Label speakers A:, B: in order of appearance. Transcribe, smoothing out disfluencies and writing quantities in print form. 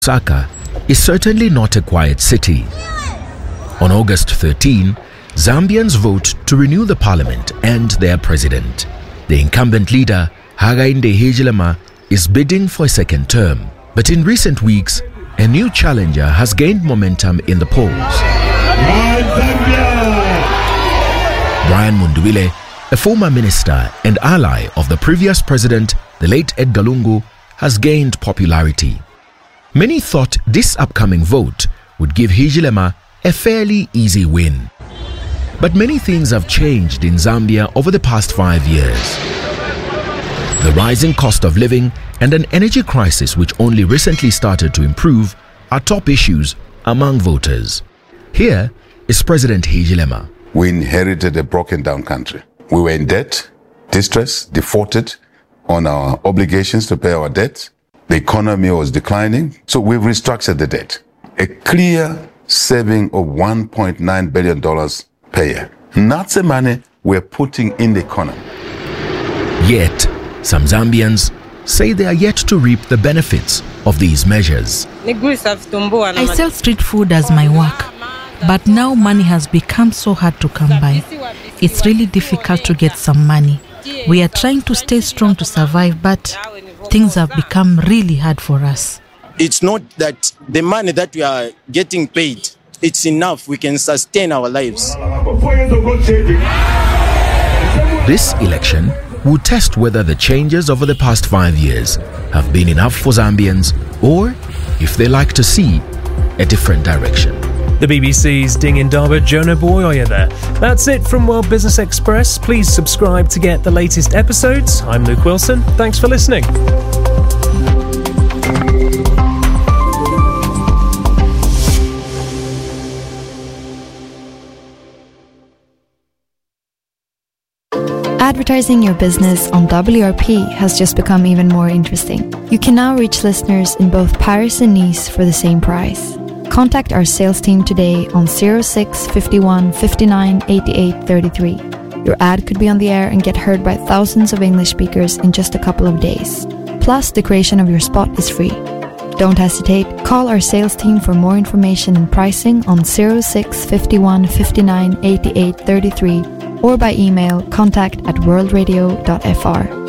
A: Lusaka is certainly not a quiet city. On August 13, Zambians vote to renew the parliament and their president. The incumbent leader, Hakainde Hichilema, is bidding for a second term. But in recent weeks, a new challenger has gained momentum in the polls. Brian Mundubile, a former minister and ally of the previous president, the late Edgar Lungu, has gained popularity. Many thought this upcoming vote would give Hichilema a fairly easy win. But many things have changed in Zambia over the past 5 years. The rising cost of living and an energy crisis which only recently started to improve are top issues among voters. Here is President Hichilema.
B: We inherited a broken down country. We were in debt, distressed, defaulted on our obligations to pay our debt. The economy was declining, so we've restructured the debt. A clear saving of $1.9 billion per year. And that's the money we're putting in the economy.
A: Yet, some Zambians say they are yet to reap the benefits of these measures.
C: I sell street food as my work, but now money has become so hard to come by. It's really difficult to get some money. We are trying to stay strong to survive, but things have become really hard for us.
D: It's not that the money that we are getting paid, it's enough. We can sustain our lives.
A: This election will test whether the changes over the past 5 years have been enough for Zambians, or if they like to see a different direction.
E: The BBC's Ding Indaba Jonah Boyoya there. That's it from World Business Express. Please subscribe to get the latest episodes. I'm Luke Wilson. Thanks for listening.
F: Advertising your business on WRP has just become even more interesting. You can now reach listeners in both Paris and Nice for the same price. Contact our sales team today on 06 51 59 88 33. Your ad could be on the air and get heard by thousands of English speakers in just a couple of days. Plus, the creation of your spot is free. Don't hesitate, call our sales team for more information and pricing on 06 51 59 88 33 or by email contact@worldradio.fr.